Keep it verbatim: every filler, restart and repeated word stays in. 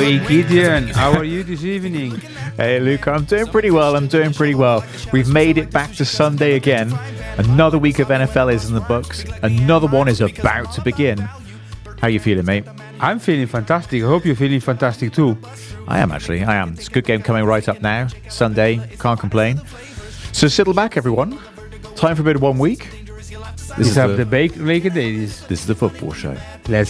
Hey, Gideon, how are you this evening? Hey, Luke, I'm doing pretty well. I'm doing pretty well. We've made it back to Sunday again. Another week of N F L is in the books. Another one is about to begin. How you feeling, mate? I'm feeling fantastic. I hope you're feeling fantastic too. I am, actually. I am. It's a good game coming right up now. Sunday. Can't complain. So settle back, everyone. Time for a bit of one week. This is the Baker Days. This is the football show. Let's